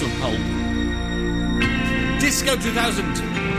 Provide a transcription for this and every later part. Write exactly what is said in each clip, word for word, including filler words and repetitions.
some pulp. Disco two thousand.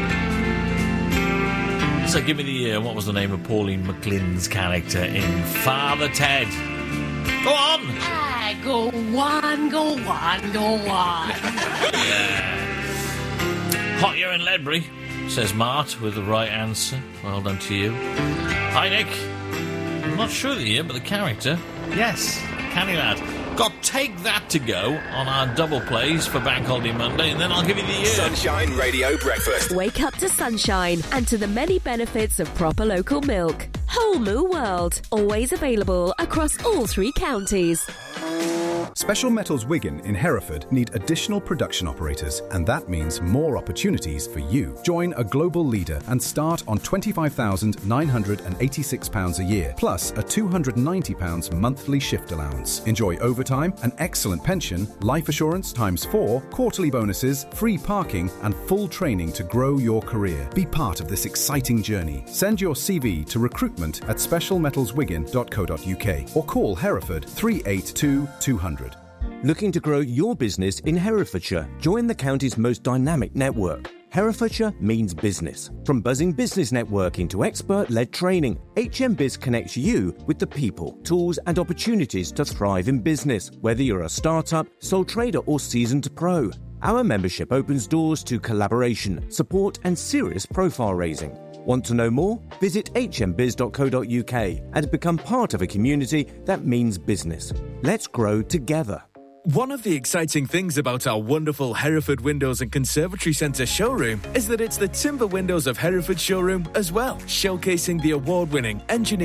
So give me the year. What was the name of Pauline McLean's character in Father Ted? Go on! Ah, go on, go on, go on. Yeah. Hot year in Ledbury, says Mart with the right answer. Well done to you. Hi, Nick. I'm not sure of the year, but the character. Yes, Canny Lad. Got Take That to go on our double plays for Bank Holiday Monday, and then I'll give you the year. Sunshine Radio Breakfast. Wake up to sunshine and to the many benefits of proper local milk. Whole Moo World. Always available across all three counties. Special Metals Wigan in Hereford need additional production operators, and that means more opportunities for you. Join a global leader and start on twenty-five thousand nine hundred eighty-six pounds a year, plus a two hundred ninety pounds monthly shift allowance. Enjoy overtime, an excellent pension, life assurance times four, quarterly bonuses, free parking, and full training to grow your career. Be part of this exciting journey. Send your C V to recruitment at special metals wigan dot co dot uk or call Hereford three eight two two hundred. Looking to grow your business in Herefordshire? Join the county's most dynamic network. Herefordshire means business. From buzzing business networking to expert-led training, H M Biz connects you with the people, tools and opportunities to thrive in business, whether you're a startup, sole trader or seasoned pro. Our membership opens doors to collaboration, support and serious profile raising. Want to know more? Visit h m biz dot co dot uk and become part of a community that means business. Let's grow together. One of the exciting things about our wonderful Hereford Windows and Conservatory Centre showroom is that it's the Timber Windows of Hereford showroom as well, showcasing the award-winning engineering